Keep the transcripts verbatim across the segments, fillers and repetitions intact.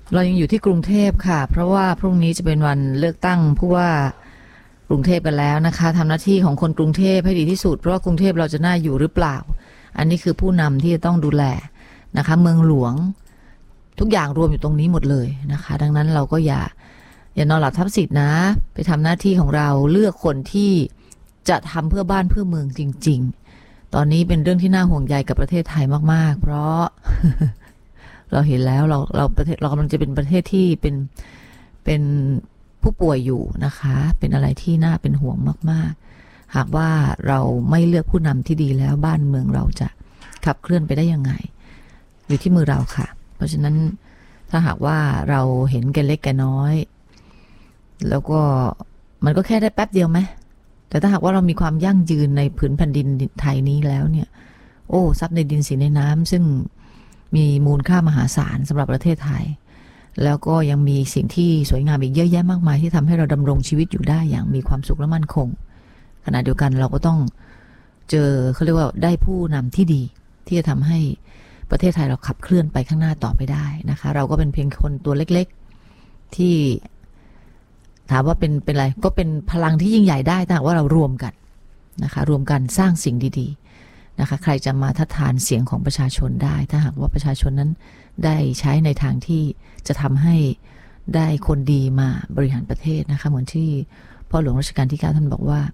เรายังอยู่ที่กรุงเทพค่ะเพราะว่าพรุ่งนี้จะเป็นวันเลือกตั้งผู้ว่ากรุงเทพกันแล้วนะคะทำหน้าที่ของคนกรุงเทพให้ดีที่สุดเพราะว่ากรุงเทพเราจะน่าอยู่หรือเปล่าอันนี้คือผู้นำที่จะต้องดูแลนะคะเมืองหลวงทุกอย่างรวมอยู่ตรงนี้หมดเลยนะคะดังนั้นเราก็อย่าอย่านอนหลับทับสิทธิ์นะไปทำหน้าที่ของเราเลือกคนที่จะทำเพื่อบ้านเพื่อเมืองจริงๆตอนนี้เป็นเรื่องที่น่าห่วงใยกับประเทศไทยมากๆเพราะ เราเห็นแล้วเราเราประเทศเรากำลังจะเป็นประเทศที่เป็นเป็นผู้ป่วยอยู่นะคะเป็นอะไรที่น่าเป็นห่วงมากๆหากว่าเราไม่เลือกผู้นำที่ดีแล้วบ้านเมืองเราจะขับเคลื่อนไปได้ยังไงอยู่ที่มือเราค่ะเพราะฉะนั้นถ้าหากว่าเราเห็นแก่เล็กแก่น้อยแล้วก็มันก็แค่ได้แป๊บเดียวไหมแต่ถ้าหากว่าเรามีความยั่งยืนในผืนแผ่นดินไทยนี้แล้วเนี่ยโอ้ทรัพย์ในดินสีในน้ำซึ่งมีมูลค่ามหาศาลสำหรับประเทศไทยแล้วก็ยังมีสิ่งที่สวยงามอีกเยอะแยะมากมายที่ทำให้เราดำรงชีวิตอยู่ได้อย่างมีความสุขและมั่นคงขณะเดียวกันเราก็ต้องเจอเขาเรียกว่าได้ผู้นำที่ดีที่จะทำให้ประเทศไทยเราขับเคลื่อนไปข้างหน้าต่อไปได้นะคะเราก็เป็นเพียงคนตัวเล็กๆที่ถามว่าเป็นเป็นอะไรก็เป็นพลังที่ยิ่งใหญ่ได้ถ้าหากว่าเรารวมกันนะคะรวมกันสร้างสิ่งดีๆนะคะใครจะมาทัดทานเสียงของประชาชนได้ถ้าหากว่าประชาชนนั้นได้ใช้ในทางที่จะทำให้ได้คนดีมาบริหารประเทศนะคะเหมือนที่พ่อหลวงรัชกาลที่เก้าท่านบอกว่า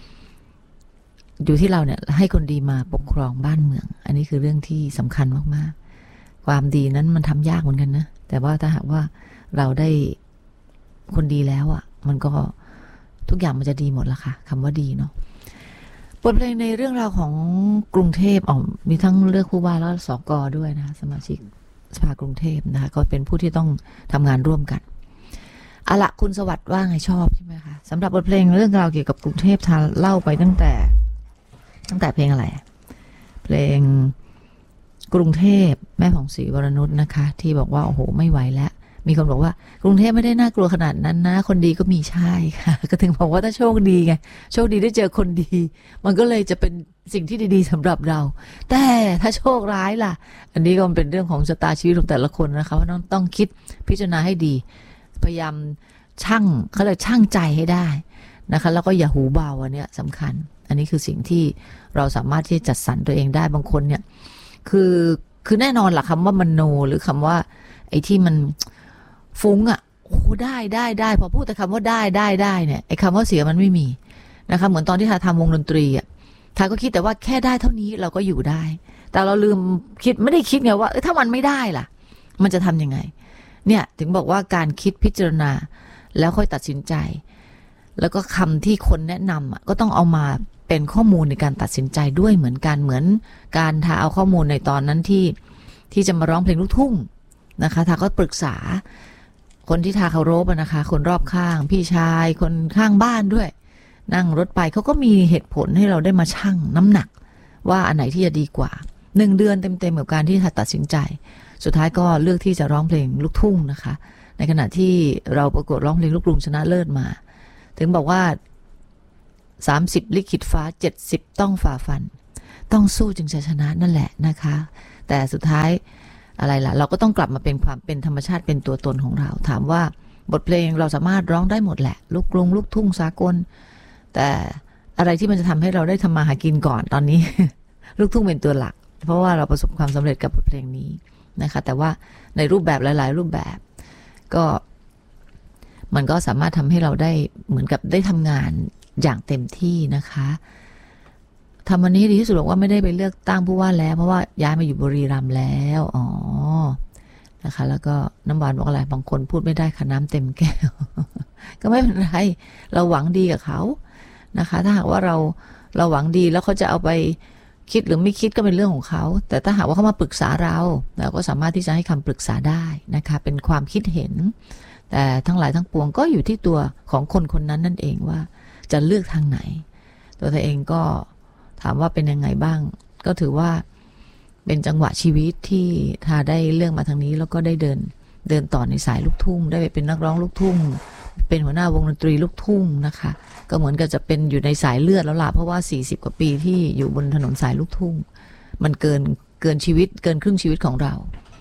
อยู่ที่เราเนี่ยให้คนดีมาปกครองบ้านเมืองอันนี้คือเรื่องที่สำคัญมากๆความดีนั้นมันทำยากเหมือนกันนะแต่ว่าถ้าหากว่าเราได้คนดีแล้วอ่ะมันก็ทุกอย่างมันจะดีหมดละค่ะคำว่าดีเนาะบทเพลงในเรื่องราวของกรุงเทพอ๋อมีทั้งเลือกผู้ว่าแล้วสกด้วยนะสมาชิกสภากรุงเทพนะคะก็เป็นผู้ที่ต้องทำงานร่วมกันอะละคุณสวัสดิ์ว่าไงชอบใช่ไหมคะสำหรับบทเพลงเรื่องราวเกี่ยวกับกรุงเทพทาเล่าไปตั้งแต่ตั้งแต่เพลงอะไรเพลงกรุงเทพแม่ผ่องศรีวรนุชนะคะที่บอกว่าโอ้โหไม่ไหวแล้วมีคนบอกว่ากรุงเทพไม่ได้น่ากลัวขนาดนั้นนะคนดีก็มีใช่ค่ะก็ถึงบอกว่าถ้าโชคดีไงโชคดีได้เจอคนดีมันก็เลยจะเป็นสิ่งที่ดีๆสำหรับเราแต่ถ้าโชคร้ายล่ะอันนี้ก็เป็นเรื่องของชะตาชีวิตของแต่ละคนนะคะว่าต้องต้องคิดพิจารณาให้ดีพยายามชั่งเขาเลยชั่งใจให้ได้นะคะแล้วก็อย่าหูเบาอันเนี้ยสำคัญอันนี้คือสิ่งที่เราสามารถที่จะจัดสรรตัวเองได้บางคนเนี่ยคือคือแน่นอนล่ะคำว่ามโนหรือคำว่าไอ้ที่มันฟุ้งอ่ะโอ้ได้ได้ได้พอพูดแต่คำว่าได้ได้ได้เนี่ยไอ้คำว่าเสียมันไม่มีนะคะเหมือนตอนที่ทาทำวงดนตรีอ่ะทาก็คิดแต่ว่าแค่ได้เท่านี้เราก็อยู่ได้แต่เราลืมคิดไม่ได้คิดไงว่าถ้ามันไม่ได้ล่ะมันจะทำยังไงเนี่ยถึงบอกว่าการคิดพิจารณาแล้วค่อยตัดสินใจแล้วก็คำที่คนแนะนำอ่ะก็ต้องเอามาเป็นข้อมูลในการตัดสินใจด้วยเหมือนกันเหมือนการทาเอาข้อมูลในตอนนั้นที่ที่จะมาร้องเพลงลูกทุ่งนะคะทาก็ปรึกษาคนที่ทาเคารพนะคะคนรอบข้างพี่ชายคนข้างบ้านด้วยนั่งรถไปเขาก็มีเหตุผลให้เราได้มาชั่งน้ำหนักว่าอันไหนที่จะดีกว่าหนึ่งเดือนเต็มๆกับการที่ตัดสินใจสุดท้ายก็เลือกที่จะร้องเพลงลูกทุ่งนะคะในขณะที่เราประกวดร้องเพลงลูกกรุงชนะเลิศมาถึงบอกว่าสามสิบลิขิตฟ้าเจ็ดสิบต้องฝ่าฟันต้องสู้จึงจะชนะนั่นแหละนะคะแต่สุดท้ายอะไรล่ะเราก็ต้องกลับมาเป็นความเป็นธรรมชาติเป็นตัวตนของเราถามว่าบทเพลงเราสามารถร้องได้หมดแหละลูกกรุงลูกทุ่งสากลแต่อะไรที่มันจะทำให้เราได้ทำมาหากินก่อนตอนนี้ ลูกทุ่งเป็นตัวหลักเพราะว่าเราประสบความสำเร็จกับบทเพลงนี้นะคะแต่ว่าในรูปแบบหลายๆรูปแบบก็มันก็สามารถทำให้เราได้เหมือนกับได้ทำงานอย่างเต็มที่นะคะทำวันนี้ดีที่สุดบอกว่าไม่ได้ไปเลือกตั้งผู้ว่าแล้วเพราะว่าย้ายมาอยู่บุรีรัมย์แล้วอ๋อนะคะแล้วก็น้ำหวานบอกอะไรบางคนพูดไม่ได้ค่ะน้ำเต็มแก้ว ก็ไม่เป็นไรเราหวังดีกับเขานะคะถ้าหากว่าเราเราหวังดีแล้วเขาจะเอาไปคิดหรือไม่คิดก็เป็นเรื่องของเขาแต่ถ้าหากว่าเขามาปรึกษาเราเราก็สามารถที่จะให้คำปรึกษาได้นะคะเป็นความคิดเห็นแต่ทั้งหลายทั้งปวงก็อยู่ที่ตัวของคนคนนั้นนั่นเองว่าจะเลือกทางไหนตัวเธอเองก็ถามว่าเป็นยังไงบ้างก็ถือว่าเป็นจังหวะชีวิตที่ถ้าได้เลือกมาทางนี้แล้วก็ได้เดินเดินต่อในสายลูกทุ่งได้ไปเป็นนักร้องลูกทุ่งเป็นหัวหน้าวงดนตรีลูกทุ่งนะคะก็เหมือนกับจะเป็นอยู่ในสายเลือดแล้วล่ะเพราะว่าสี่สิบกว่าปีที่อยู่บนถนนสายลูกทุ่งมันเกินเกินชีวิตเกินครึ่งชีวิตของเรา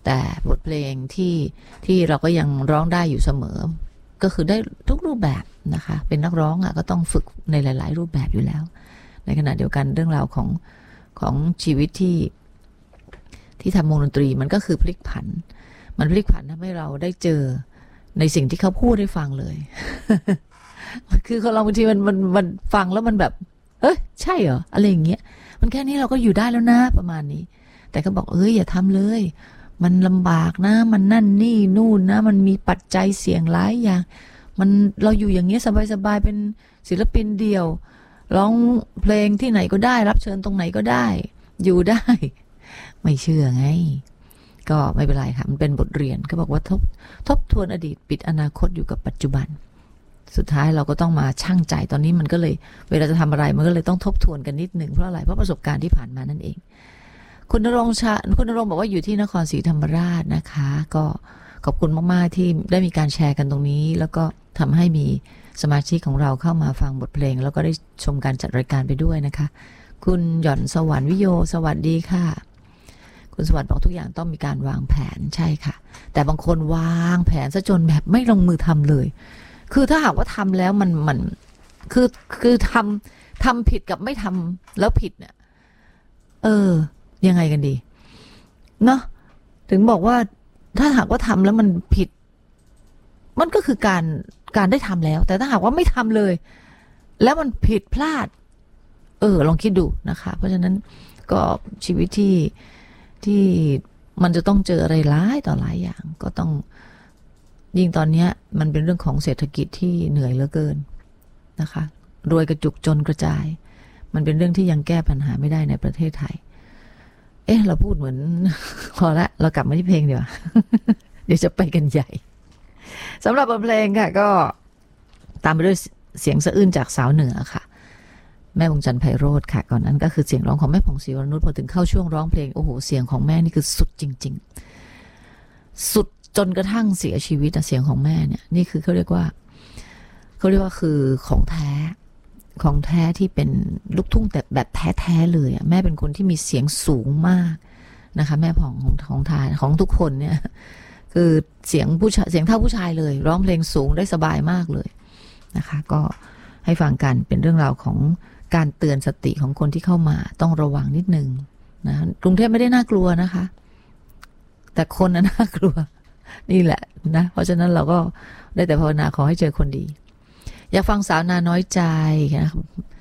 แต่บทเพลงที่ที่เราก็ยังร้องได้อยู่เสมอก็คือได้ทุกรูปแบบนะคะเป็นนักร้องอ่ะก็ต้องฝึกในหลายๆรูปแบบอยู่แล้วในขณะเดียวกันเรื่องราวของของชีวิตที่ที่ทำวงดนตรีมันก็คือพลิกผันมันพลิกผันทำให้เราได้เจอในสิ่งที่เขาพูดให้ฟังเลย คือคนเราบางทีมันมันมันฟังแล้วมันแบบเอ้ยใช่เหรออะไรอย่างเงี้ยมันแค่นี้เราก็อยู่ได้แล้วนะประมาณนี้แต่ก็บอกเอ้ยอย่าทำเลยมันลำบากนะมันนั่นนี่นู่นนะมันมีปัจจัยเสี่ยงหลายอย่างมันเราอยู่อย่างเงี้ยสบายๆเป็นศิลปินเดี่ยวร้องเพลงที่ไหนก็ได้รับเชิญตรงไหนก็ได้อยู่ได้ไม่เชื่อไงก็ไม่เป็นไรค่ะมันเป็นบทเรียนก็บอกว่าทบทบทวนอดีตปิดอนาคตอยู่กับปัจจุบันสุดท้ายเราก็ต้องมาชั่งใจตอนนี้มันก็เลยเวลาจะทำอะไรมันก็เลยต้องทบทวนกันนิดหนึ่งเพราะอะไรเพราะประสบการณ์ที่ผ่านมานั่นเองคุณณรงค์ชาคุณณรงค์บอกว่าอยู่ที่นครศรีธรรมราชนะคะก็ขอบคุณมากๆที่ได้มีการแชร์กันตรงนี้แล้วก็ทำให้มีสมาชิกของเราเข้ามาฟังบทเพลงแล้วก็ได้ชมการจัดรายการไปด้วยนะคะคุณหย่อนสวรรค์วิโยสวัสดีค่ะคุณสวัสดิ์บอกทุกอย่างต้องมีการวางแผนใช่ค่ะแต่บางคนวางแผนซะจนแบบไม่ลงมือทำเลยคือถ้าหากว่าทำแล้วมันมันคือคือทำทำผิดกับไม่ทำแล้วผิดเนี่ยเออยังไงกันดีเนาะถึงบอกว่าถ้าหากว่าทำแล้วมันผิดมันก็คือการการได้ทำแล้วแต่ถ้าหากว่าไม่ทำเลยแล้วมันผิดพลาดเออลองคิดดูนะคะเพราะฉะนั้นก็ชีวิตที่ที่มันจะต้องเจออะไรหลายต่อหลายอย่างก็ต้องยิ่งตอนนี้มันเป็นเรื่องของเศรษฐกิจที่เหนื่อยเหลือเกินนะคะรวยกระจุกจนกระจายมันเป็นเรื่องที่ยังแก้ปัญหาไม่ได้ในประเทศไทยเอ๊ะเราพูดเหมือน พอละเรากลับมาที่เพลงดีกว่า เดี๋ยวจะไปกันใหญ่สำหรับบทเพลงค่ะก็ตามไปด้วยเสียงสะอื้นจากสาวเหนือค่ะแม่วงจันทร์ไพโรจน์ค่ะก่อนนั้นก็คือเสียงร้องของแม่ผ่องศรีวรนุชพอถึงเข้าช่วงร้องเพลงโอ้โหเสียงของแม่นี่คือสุดจริงๆสุดจนกระทั่งเสียชีวิตเสียงของแม่เนี่ยนี่คือเขาเรียกว่าเขาเรียกว่าคือของแท้ของแท้ที่เป็นลูกทุ่งแต่แบบแท้ๆเลยอ่ะแม่เป็นคนที่มีเสียงสูงมากนะคะแม่ผ่องของของทายของทุกคนเนี่ยคือเสียงผู้ชายเสียงเท่าผู้ชายเลยร้องเพลงสูงได้สบายมากเลยนะคะก็ให้ฟังกันเป็นเรื่องราวของการเตือนสติของคนที่เข้ามาต้องระวังนิดนึงนะกรุงเทพไม่ได้น่ากลัวนะคะแต่คนน่ะน่ากลัวนี่แหละนะเพราะฉะนั้นเราก็ได้แต่ภาวนาขอให้เจอคนดีอยากฟังสาวนาน้อยใจนะ